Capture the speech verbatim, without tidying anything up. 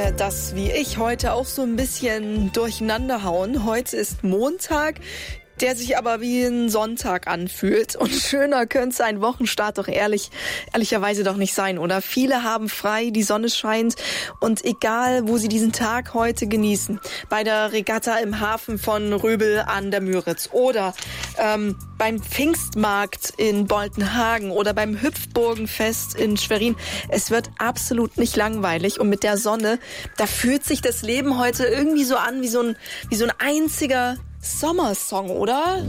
Dinge, das wie ich heute auch so ein bisschen durcheinander hauen. Heute ist Montag, der sich aber wie ein Sonntag anfühlt. Und schöner könnte ein Wochenstart doch ehrlich, ehrlicherweise doch nicht sein, oder? Viele haben frei, die Sonne scheint und egal, wo sie diesen Tag heute genießen, bei der Regatta im Hafen von Röbel an der Müritz oder ähm, beim Pfingstmarkt in Boltenhagen oder beim Hüpfburgenfest in Schwerin, es wird absolut nicht langweilig und mit der Sonne, da fühlt sich das Leben heute irgendwie so an wie so ein, wie so ein einziger Sommersong, oder?